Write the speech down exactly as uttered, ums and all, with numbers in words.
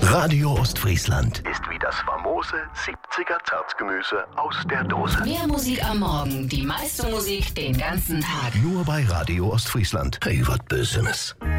Radio Ostfriesland. Ist wie das famose siebziger Zartgemüse aus der Dose. Mehr Musik am Morgen, die meiste Musik den ganzen Tag. Nur bei Radio Ostfriesland. Hey, was Bösenes.